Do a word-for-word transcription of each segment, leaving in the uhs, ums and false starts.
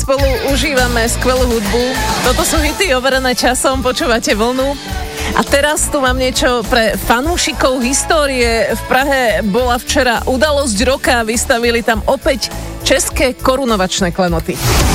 spolu užívame skvelú hudbu. Toto sú hity overené časom, počúvate Vlnu. A teraz tu mám niečo pre fanúšikov histórie. V Prahe bola včera udalosť roka, vystavili tam opäť české korunovačné klenoty.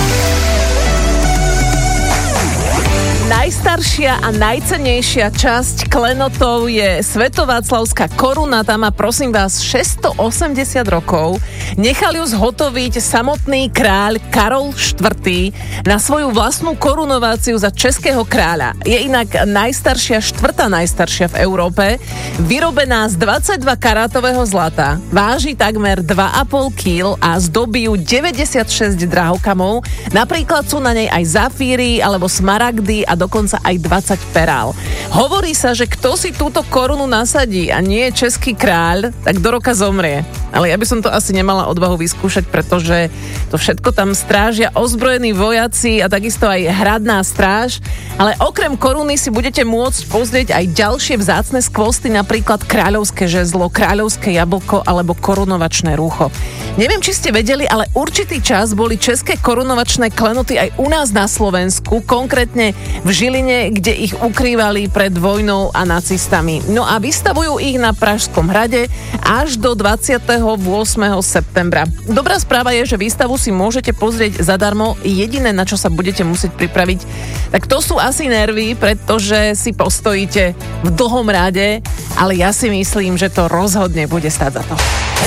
Najstaršia a najcennejšia časť klenotov je Svetováclavská koruna, tá má prosím vás šesťstoosemdesiat rokov. Nechal ju zhotoviť samotný kráľ Karol štvrtý na svoju vlastnú korunováciu za českého kráľa. Je inak najstaršia, štvrtá najstaršia v Európe, vyrobená z dvadsaťdva karátového zlata, váži takmer dva a pol kíl a zdobí ju deväťdesiatšesť drahokamov. Napríklad sú na nej aj zafíry alebo smaragdy a dokonca aj dvadsať perál. Hovorí sa, že kto si túto korunu nasadí a nie je český kráľ, tak do roka zomrie. Ale ja by som to asi nemala odvahu vyskúšať, pretože to všetko tam strážia ozbrojení vojaci a takisto aj hradná stráž. Ale okrem koruny si budete môcť pozrieť aj ďalšie vzácne skvosty, napríklad kráľovské žezlo, kráľovské jablko alebo korunovačné rúcho. Neviem, či ste vedeli, ale určitý čas boli české korunovačné klenoty aj u nás na Slovensku, konkrétne v Žiline, kde ich ukrývali pred vojnou a nacistami. No a vystavujú ich na Pražskom hrade až do dvadsiateho ôsmeho septembra. Dobrá správa je, že výstavu si môžete pozrieť zadarmo. Jediné, na čo sa budete musieť pripraviť, tak to sú asi nervy, pretože si postojíte v dlhom rade, ale ja si myslím, že to rozhodne bude stáť za to.